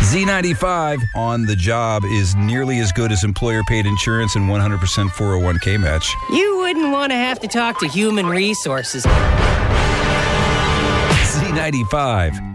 Z95 on the job is nearly as good as employer-paid insurance and 100% 401k match. You wouldn't want to have to talk to human resources. Z95.